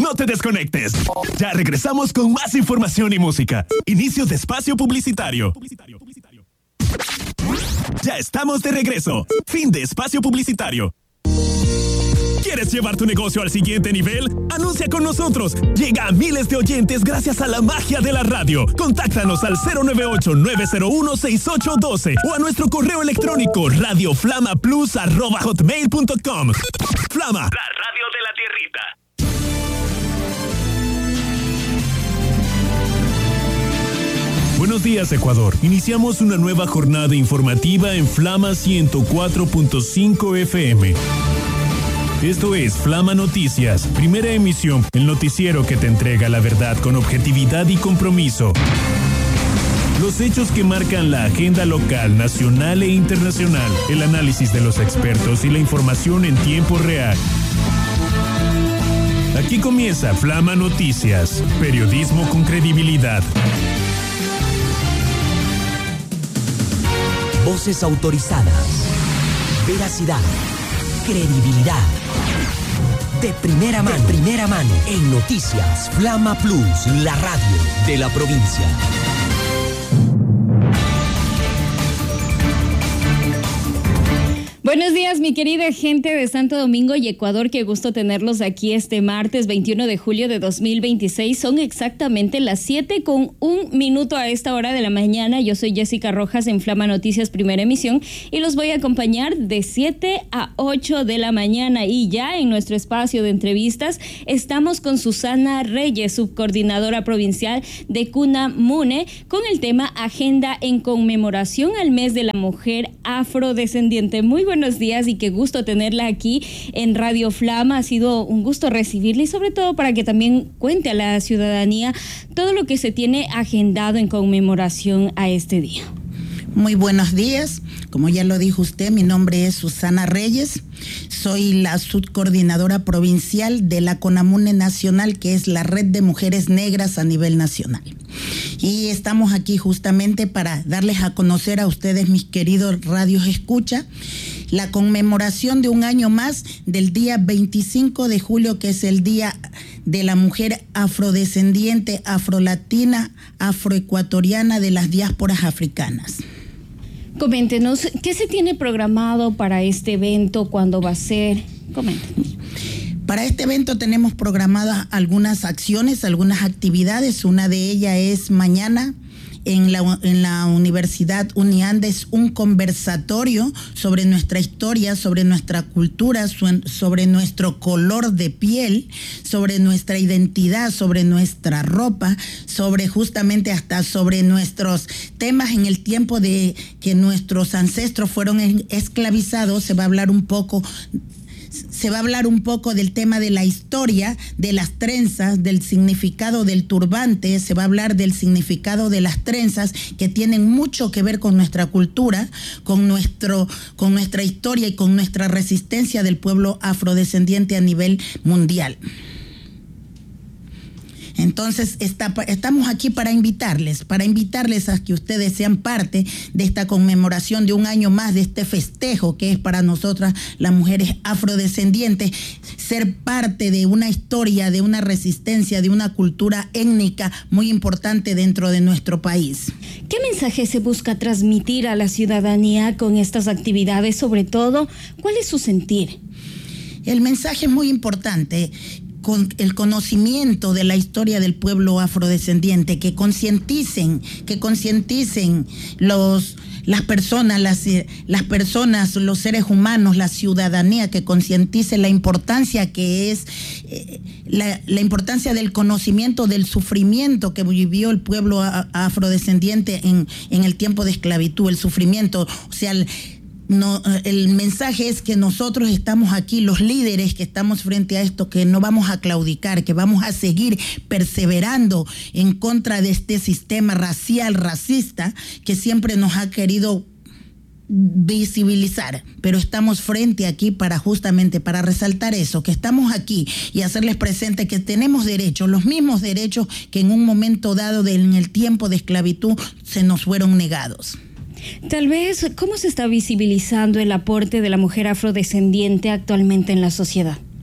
No te desconectes. Ya regresamos con más información y música. Inicio de espacio publicitario. Ya estamos de regreso. Fin de espacio publicitario. ¿Quieres llevar tu negocio al siguiente nivel? Anuncia con nosotros. Llega a miles de oyentes gracias a la magia de la radio. Contáctanos al 098-901-6812 o a nuestro correo electrónico radioflamaplus@hotmail.com. Flama, la radio de la tierrita. Buenos días, Ecuador. Iniciamos una nueva jornada informativa en Flama 104.5 FM. Esto es Flama Noticias, primera emisión, el noticiero que te entrega la verdad con objetividad y compromiso. Los hechos que marcan la agenda local, nacional e internacional, el análisis de los expertos y la información en tiempo real. Aquí comienza Flama Noticias, periodismo con credibilidad. Voces autorizadas, veracidad, credibilidad. De primera mano, en Noticias Flama Plus, la radio de la provincia. Buenos días, mi querida gente de Santo Domingo y Ecuador. Qué gusto tenerlos aquí este martes 21 de julio de 2026. Son exactamente las 7:01 a esta hora de la mañana. Yo soy Jessica Rojas en Flama Noticias, primera emisión, y los voy a acompañar de 7 a 8 de la mañana. Y ya en nuestro espacio de entrevistas estamos con Susana Reyes, subcoordinadora provincial de CUNAMUNE, con el tema Agenda en conmemoración al mes de la mujer afrodescendiente. Muy buenos días y qué gusto tenerla aquí en Radio Flama. Ha sido un gusto recibirla y sobre todo para que también cuente a la ciudadanía todo lo que se tiene agendado en conmemoración a este día. Muy buenos días. Como ya lo dijo usted, mi nombre es Susana Reyes. Soy la subcoordinadora provincial de la CONAMUNE Nacional, que es la Red de Mujeres Negras a nivel nacional. Y estamos aquí justamente para darles a conocer a ustedes, mis queridos radios escucha, la conmemoración de un año más del día 25 de julio, que es el Día de la Mujer Afrodescendiente, Afrolatina, Afroecuatoriana de las diásporas africanas. Coméntenos, ¿qué se tiene programado para este evento? ¿Cuándo va a ser? Coméntenos. Para este evento tenemos programadas algunas acciones, algunas actividades. Una de ellas es mañana en la Universidad Uniandes, un conversatorio sobre nuestra historia, sobre nuestra cultura, sobre nuestro color de piel, sobre nuestra identidad, sobre nuestra ropa, sobre justamente hasta sobre nuestros temas en el tiempo de que nuestros ancestros fueron esclavizados. Se va a hablar un poco del tema de la historia, de las trenzas, del significado del turbante. Se va a hablar del significado de las trenzas, que tienen mucho que ver con nuestra cultura, con nuestra historia y con nuestra resistencia del pueblo afrodescendiente a nivel mundial. Entonces, estamos aquí para invitarles a que ustedes sean parte de esta conmemoración de un año más, de este festejo que es para nosotras las mujeres afrodescendientes, ser parte de una historia, de una resistencia, de una cultura étnica muy importante dentro de nuestro país. ¿Qué mensaje se busca transmitir a la ciudadanía con estas actividades? Sobre todo, ¿cuál es su sentir? El mensaje es muy importante, con el conocimiento de la historia del pueblo afrodescendiente, que concienticen las personas, los seres humanos, la ciudadanía, que concientice la importancia que es la importancia del conocimiento del sufrimiento que vivió el pueblo afrodescendiente en el tiempo de esclavitud, el sufrimiento, o sea, el mensaje es que nosotros estamos aquí, los líderes que estamos frente a esto, que no vamos a claudicar, que vamos a seguir perseverando en contra de este sistema racial, racista, que siempre nos ha querido visibilizar, pero estamos frente aquí justamente para resaltar eso, que estamos aquí y hacerles presente que tenemos derechos, los mismos derechos que en un momento dado en el tiempo de esclavitud se nos fueron negados. Tal vez, ¿cómo se está visibilizando el aporte de la mujer afrodescendiente actualmente en la sociedad?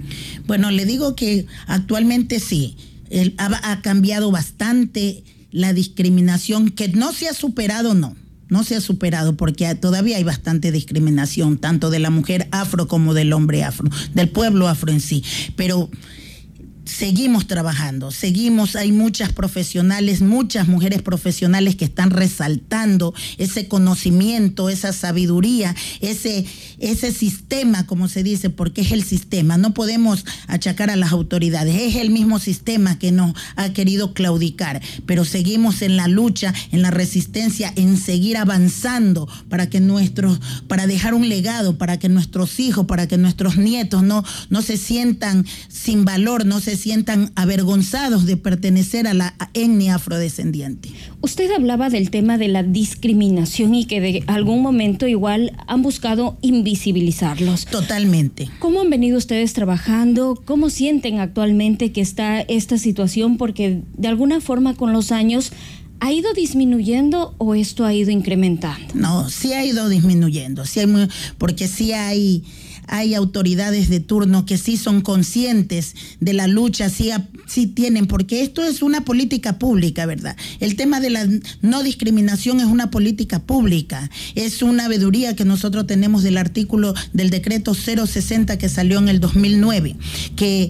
Bueno, le digo que actualmente sí, ha cambiado bastante la discriminación, que no se ha superado, no se ha superado, porque todavía hay bastante discriminación, tanto de la mujer afro como del hombre afro, del pueblo afro en sí, pero seguimos trabajando, hay muchas profesionales, muchas mujeres profesionales que están resaltando ese conocimiento, esa sabiduría, ese sistema, como se dice, porque es el sistema, no podemos achacar a las autoridades, es el mismo sistema que nos ha querido claudicar, pero seguimos en la lucha, en la resistencia, en seguir avanzando para dejar un legado, para que nuestros hijos, para que nuestros nietos no se sientan sin valor, no se sientan avergonzados de pertenecer a la etnia afrodescendiente. Usted hablaba del tema de la discriminación y que de algún momento igual han buscado invisibilizarlos. Totalmente. ¿Cómo han venido ustedes trabajando? ¿Cómo sienten actualmente que está esta situación? Porque de alguna forma con los años ¿ha ido disminuyendo o esto ha ido incrementando? No, sí ha ido disminuyendo, porque sí hay autoridades de turno que sí son conscientes de la lucha, sí tienen, porque esto es una política pública, ¿verdad? El tema de la no discriminación es una política pública, es una veeduría que nosotros tenemos del artículo del decreto 060 que salió en el 2009, que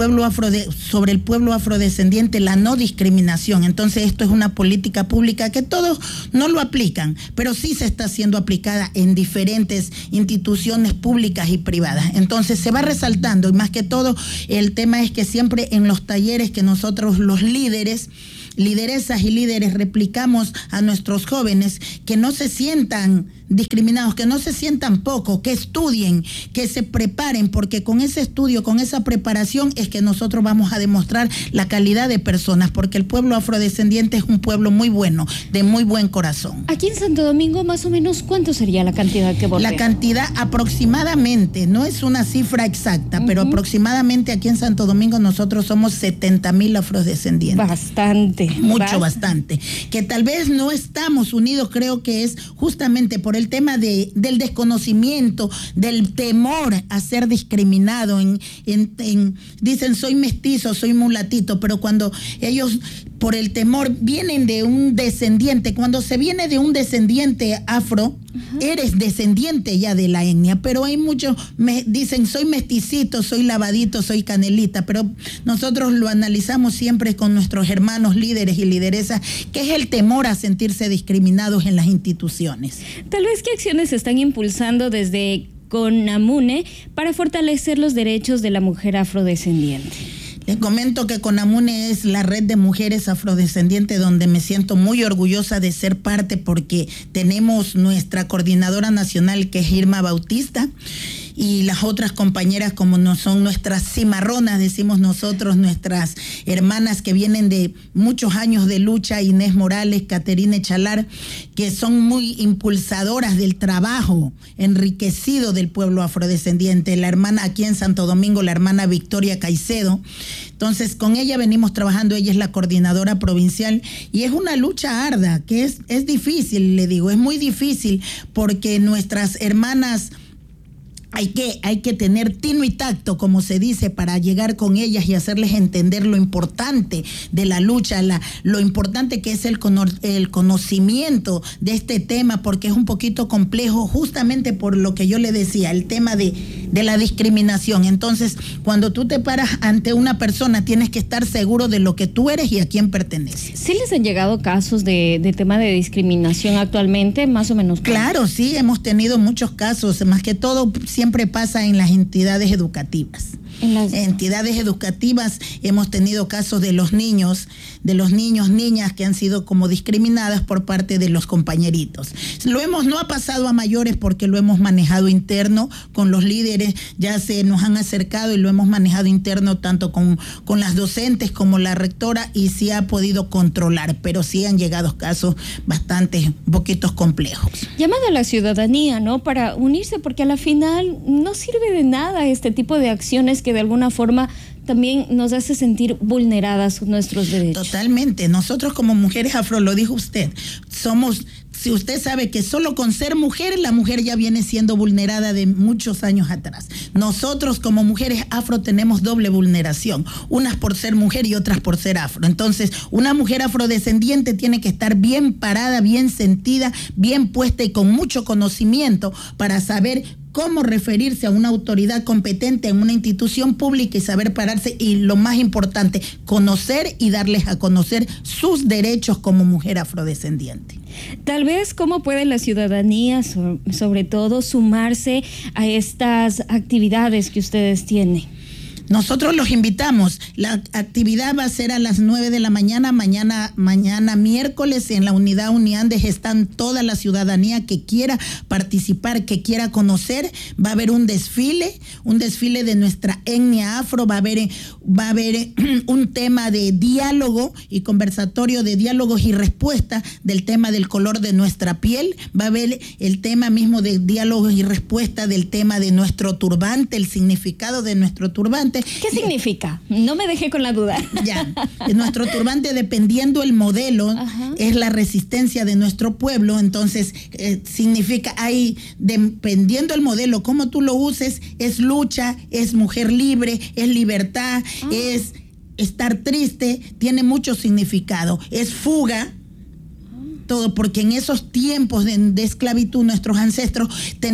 sobre el pueblo afrodescendiente, la no discriminación. Entonces esto es una política pública que todos no lo aplican, pero sí se está siendo aplicada en diferentes instituciones públicas y privadas. Entonces se va resaltando, y más que todo el tema es que siempre en los talleres que nosotros los lideresas y líderes replicamos a nuestros jóvenes que no se sientan discriminados, que no se sientan poco, que estudien, que se preparen, porque con ese estudio, con esa preparación es que nosotros vamos a demostrar la calidad de personas, porque el pueblo afrodescendiente es un pueblo muy bueno, de muy buen corazón. Aquí en Santo Domingo, más o menos, ¿cuánto sería la cantidad que votea? La cantidad aproximadamente, no es una cifra exacta, pero aproximadamente aquí en Santo Domingo nosotros somos 70,000 afrodescendientes. Bastante. Bastante. Que tal vez no estamos unidos, creo que es justamente por el tema del desconocimiento, del temor a ser discriminado. Dicen soy mestizo, soy mulatito, pero cuando ellos por el temor vienen de un descendiente, cuando se viene de un descendiente afro, eres descendiente ya de la etnia, pero hay muchos dicen soy mesticito, soy lavadito, soy canelita, pero nosotros lo analizamos siempre con nuestros hermanos líderes y lideresas, que es el temor a sentirse discriminados en las instituciones. Tal vez, ¿qué acciones se están impulsando desde CONAMUNE para fortalecer los derechos de la mujer afrodescendiente? Les comento que CONAMUNE es la red de mujeres afrodescendientes donde me siento muy orgullosa de ser parte, porque tenemos nuestra coordinadora nacional, que es Irma Bautista, y las otras compañeras como no son nuestras cimarronas, decimos nosotros, nuestras hermanas que vienen de muchos años de lucha, Inés Morales, Caterine Chalar, que son muy impulsadoras del trabajo enriquecido del pueblo afrodescendiente. La hermana aquí en Santo Domingo, la hermana Victoria Caicedo. Entonces con ella venimos trabajando, ella es la coordinadora provincial, y es una lucha ardua, que es difícil, le digo, es muy difícil, porque nuestras hermanas hay que tener tino y tacto, como se dice, para llegar con ellas y hacerles entender lo importante de la lucha, lo importante que es el conocimiento de este tema, porque es un poquito complejo, justamente por lo que yo le decía, el tema de la discriminación. Entonces, cuando tú te paras ante una persona, tienes que estar seguro de lo que tú eres y a quién perteneces. ¿Sí les han llegado casos de tema de discriminación actualmente, más o menos? Claro, sí, hemos tenido muchos casos, más que todo siempre pasa en las entidades educativas. En las entidades educativas hemos tenido casos de los niños, niñas que han sido como discriminadas por parte de los compañeritos. No ha pasado a mayores porque lo hemos manejado interno con los líderes, ya se nos han acercado y lo hemos manejado interno tanto con las docentes como la rectora, y sí ha podido controlar, pero sí han llegado casos bastante, un poquitos complejos. Llamado a la ciudadanía, ¿no? Para unirse, porque a la final no sirve de nada este tipo de acciones que de alguna forma también nos hace sentir vulneradas nuestros derechos. Totalmente. Nosotros como mujeres afro, lo dijo usted, si usted sabe que solo con ser mujer, la mujer ya viene siendo vulnerada de muchos años atrás. Nosotros como mujeres afro tenemos doble vulneración, unas por ser mujer y otras por ser afro. Entonces, una mujer afrodescendiente tiene que estar bien parada, bien sentida, bien puesta y con mucho conocimiento para saber cómo referirse a una autoridad competente en una institución pública y saber pararse, y lo más importante, conocer y darles a conocer sus derechos como mujer afrodescendiente. Tal vez, ¿cómo puede la ciudadanía, sobre todo, sumarse a estas actividades que ustedes tienen? Nosotros los invitamos. La actividad va a ser a las 9 de la mañana, mañana miércoles. En la unidad Uniandes están toda la ciudadanía que quiera participar, que quiera conocer. Va a haber un desfile de nuestra etnia afro. Va a haber un tema de diálogo y conversatorio de diálogos y respuestas del tema del color de nuestra piel. Va a haber el tema mismo de diálogos y respuestas del tema de nuestro turbante, el significado de nuestro turbante. ¿Qué significa? No me dejé con la duda. Ya, nuestro turbante, dependiendo el modelo, es la resistencia de nuestro pueblo. Entonces, significa, dependiendo el modelo, cómo tú lo uses, es lucha, es mujer libre, es libertad, es estar triste, tiene mucho significado, es fuga. Todo, porque en esos tiempos de esclavitud, nuestros ancestros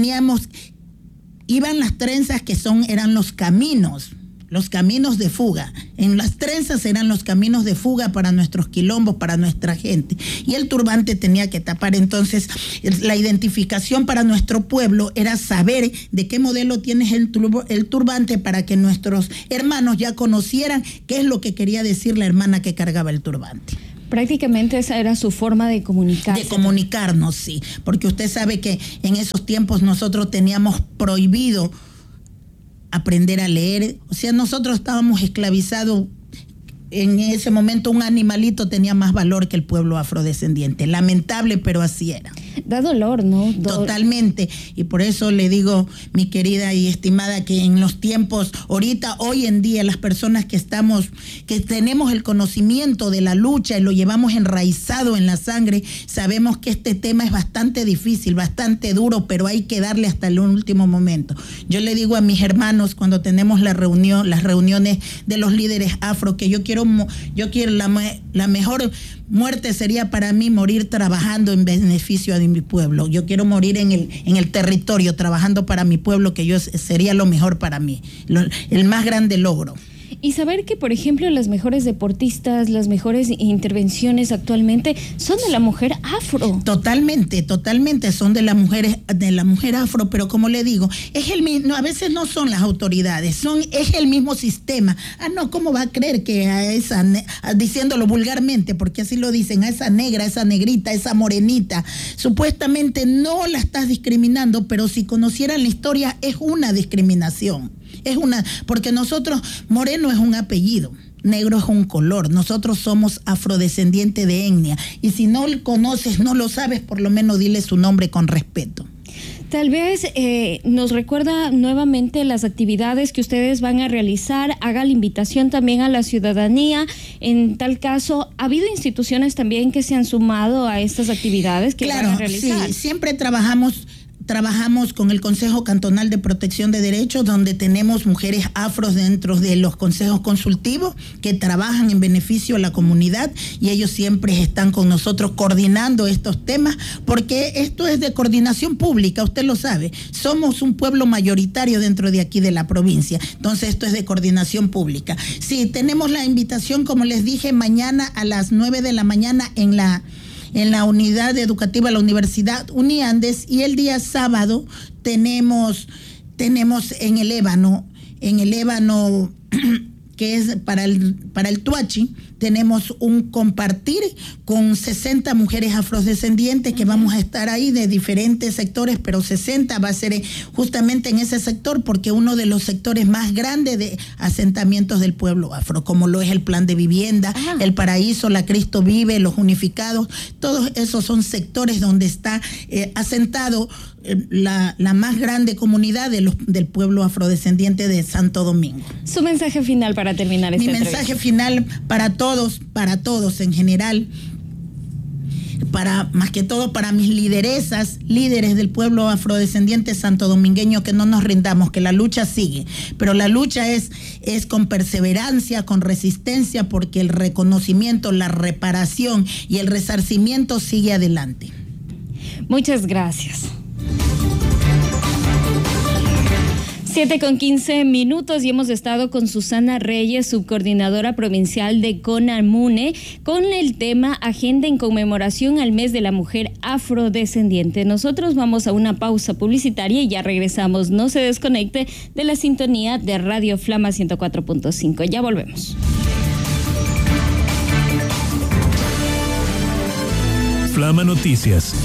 iban las trenzas que eran los caminos de fuga. En las trenzas eran los caminos de fuga para nuestros quilombos, para nuestra gente. Y el turbante tenía que tapar. Entonces, la identificación para nuestro pueblo era saber de qué modelo tienes el turbante para que nuestros hermanos ya conocieran qué es lo que quería decir la hermana que cargaba el turbante. Prácticamente esa era su forma de comunicarse. De comunicarnos, sí. Porque usted sabe que en esos tiempos nosotros teníamos prohibido aprender a leer. O sea, nosotros estábamos esclavizados. En ese momento un animalito tenía más valor que el pueblo afrodescendiente. Lamentable, pero así era. Da dolor, ¿no? Totalmente. Y por eso le digo, mi querida y estimada, que en los tiempos, hoy en día, las personas que tenemos el conocimiento de la lucha y lo llevamos enraizado en la sangre, sabemos que este tema es bastante difícil, bastante duro, pero hay que darle hasta el último momento. Yo le digo a mis hermanos cuando tenemos las reuniones de los líderes afro, que yo quiero la mejor muerte sería para mí morir trabajando en beneficio de mi pueblo. Yo quiero morir en el territorio, trabajando para mi pueblo, que sería lo mejor para mí, el más grande logro. Y saber que, por ejemplo, las mejores deportistas, las mejores intervenciones actualmente son de la mujer afro. Totalmente, son de la mujer afro, pero como le digo, es el mismo, a veces no son las autoridades, es el mismo sistema. No, ¿cómo va a creer que diciéndolo vulgarmente, porque así lo dicen, a esa negra, esa negrita, esa morenita, supuestamente no la estás discriminando, pero si conocieran la historia, es una discriminación. Porque nosotros, moreno es un apellido, negro es un color, nosotros somos afrodescendientes de etnia, y si no lo conoces, no lo sabes, por lo menos dile su nombre con respeto. Tal vez nos recuerda nuevamente las actividades que ustedes van a realizar, haga la invitación también a la ciudadanía. En tal caso, ¿ha habido instituciones también que se han sumado a estas actividades que van a realizar? Claro, sí, siempre trabajamos con el Consejo Cantonal de Protección de Derechos, donde tenemos mujeres afros dentro de los consejos consultivos que trabajan en beneficio a la comunidad, y ellos siempre están con nosotros coordinando estos temas, porque esto es de coordinación pública, usted lo sabe. Somos un pueblo mayoritario dentro de aquí de la provincia, entonces esto es de coordinación pública. Sí, tenemos la invitación, como les dije, mañana a las 9 de la mañana en la unidad educativa de la Universidad Uniandes, y el día sábado tenemos en el ébano que es para el Tuachi, tenemos un compartir con 60 mujeres afrodescendientes que vamos a estar ahí de diferentes sectores, pero 60 va a ser justamente en ese sector, porque uno de los sectores más grandes de asentamientos del pueblo afro, como lo es el Plan de Vivienda, el Paraíso, la Cristo Vive, los Unificados, todos esos son sectores donde está asentado la más grande comunidad del pueblo afrodescendiente de Santo Domingo. Su mensaje final para terminar esta entrevista. Mi mensaje final para todos en general: más que todo para mis lideresas, líderes del pueblo afrodescendiente santodomingueño, que no nos rindamos, que la lucha sigue, pero la lucha es con perseverancia, con resistencia, porque el reconocimiento, la reparación y el resarcimiento sigue adelante. Muchas gracias. 7:15 y hemos estado con Susana Reyes, subcoordinadora provincial de CONAMUNE, con el tema Agenda en conmemoración al mes de la mujer afrodescendiente. Nosotros vamos a una pausa publicitaria y ya regresamos. No se desconecte de la sintonía de Radio Flama 104.5. Ya volvemos. Flama Noticias.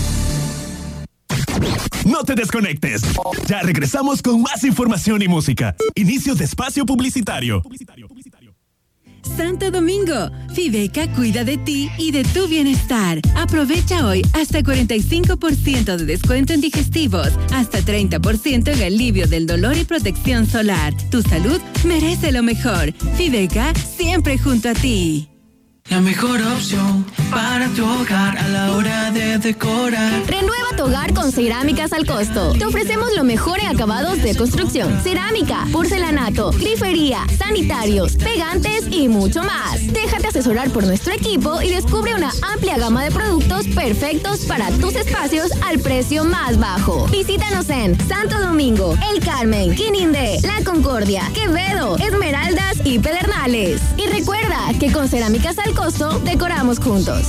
No te desconectes. Ya regresamos con más información y música. Inicio de espacio publicitario. Santo Domingo, Fibeca cuida de ti y de tu bienestar. Aprovecha hoy hasta 45% de descuento en digestivos, hasta 30% en alivio del dolor y protección solar. Tu salud merece lo mejor. Fibeca, siempre junto a ti. La mejor opción para tu hogar a la hora de decorar. Renueva tu hogar con Cerámicas al Costo. Te ofrecemos lo mejor en acabados de construcción: cerámica, porcelanato, grifería, sanitarios, pegantes y mucho más. Déjate asesorar por nuestro equipo y descubre una amplia gama de productos perfectos para tus espacios al precio más bajo. Visítanos en Santo Domingo, El Carmen, Quinindé, La Concordia, Quevedo, Esmeraldas y Pedernales. Y recuerda que con Cerámicas al Costo decoramos juntos.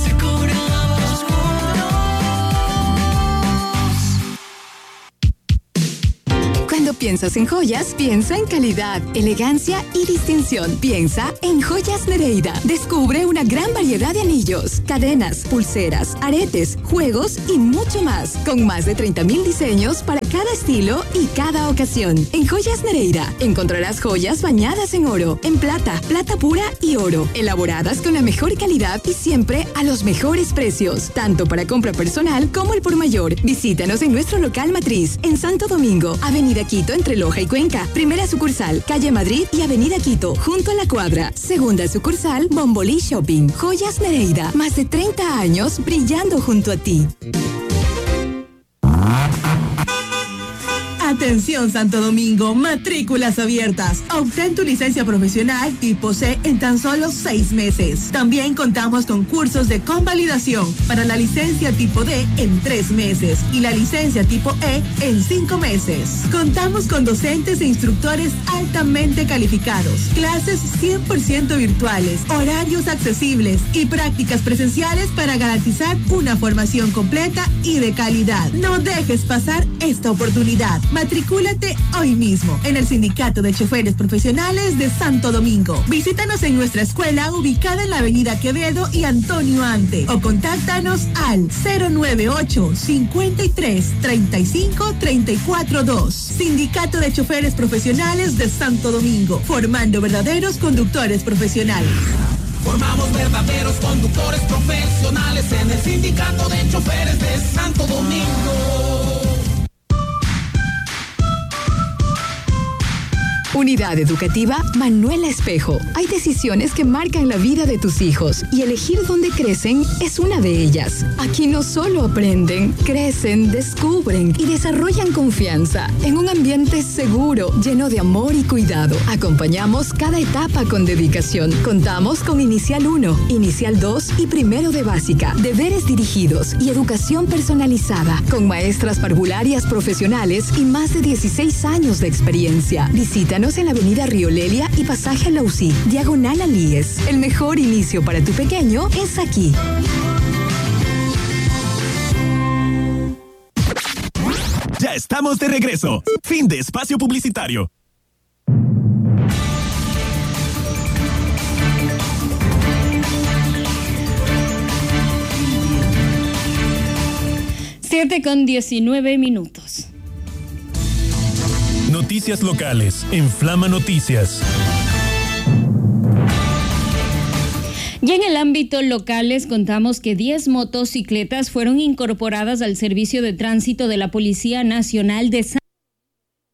Cuando piensas en joyas, piensa en calidad, elegancia y distinción. Piensa en Joyas Nereida. Descubre una gran variedad de anillos, cadenas, pulseras, aretes, juegos y mucho más. Con más de 30,000 diseños para cada estilo y cada ocasión. En Joyas Nereida encontrarás joyas bañadas en oro, en plata, plata pura y oro. Elaboradas con la mejor calidad y siempre a los mejores precios. Tanto para compra personal como el por mayor. Visítanos en nuestro local matriz en Santo Domingo, Avenida Quito entre Loja y Cuenca. Primera sucursal, Calle Madrid y Avenida Quito, junto a la Cuadra. Segunda sucursal, Bombolí Shopping. Joyas Nereida, más de 30 años brillando junto a ti. Atención Santo Domingo, matrículas abiertas. Obtén tu licencia profesional tipo C en tan solo 6 meses. También contamos con cursos de convalidación para la licencia tipo D en 3 meses y la licencia tipo E en 5 meses. Contamos con docentes e instructores altamente calificados, clases 100% virtuales, horarios accesibles y prácticas presenciales para garantizar una formación completa y de calidad. No dejes pasar esta oportunidad. Matricúlate hoy mismo en el Sindicato de Choferes Profesionales de Santo Domingo. Visítanos en nuestra escuela ubicada en la Avenida Quevedo y Antonio Ante o contáctanos al 098 53 35 34 2. Sindicato de Choferes Profesionales de Santo Domingo, formando verdaderos conductores profesionales. Formamos verdaderos conductores profesionales en el Sindicato de Choferes de Santo Domingo. Unidad Educativa Manuela Espejo. Hay decisiones que marcan la vida de tus hijos y elegir dónde crecen es una de ellas. Aquí no solo aprenden, crecen, descubren y desarrollan confianza en un ambiente seguro, lleno de amor y cuidado. Acompañamos cada etapa con dedicación. Contamos con Inicial 1, Inicial 2 y Primero de Básica, deberes dirigidos y educación personalizada, con maestras parvularias profesionales y más de 16 años de experiencia. Visítanos en la Avenida Río Lelia y Pasaje Lausí, diagonal Alíes. El mejor inicio para tu pequeño es aquí. Ya estamos de regreso. Fin de espacio publicitario. Siete con 19 minutos. Noticias locales en Flama Noticias. Y en el ámbito local les contamos que 10 motocicletas fueron incorporadas al servicio de tránsito de la Policía Nacional de San